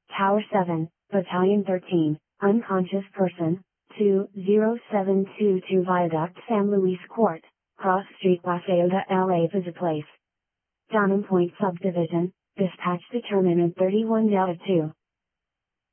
Tower 7, Battalion 13, unconscious person, 20722 Viaduct San Luis Court, Cross Street Paseota LA Visit Place. Donham Point Subdivision, dispatch determinant 31 Delta 2.